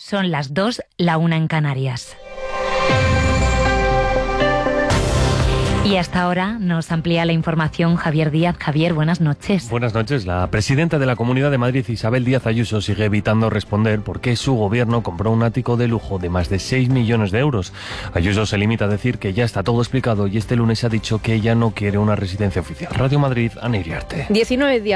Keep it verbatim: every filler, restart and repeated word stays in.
Son las dos, la una en Canarias. Y hasta ahora nos amplía la información Javier Díaz. Javier, buenas noches. Buenas noches. La presidenta de la Comunidad de Madrid, Isabel Díaz Ayuso, sigue evitando responder por qué su gobierno compró un ático de lujo de más de seis millones de euros. Ayuso se limita a decir que ya está todo explicado y este lunes ha dicho que ella no quiere una residencia oficial. Radio Madrid, Ana Iriarte. diecinueve días